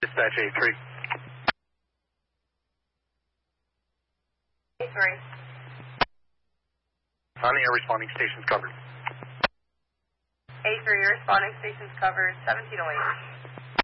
Dispatch 83. A3. On the air, responding stations covered. A3, responding stations covered, 1708.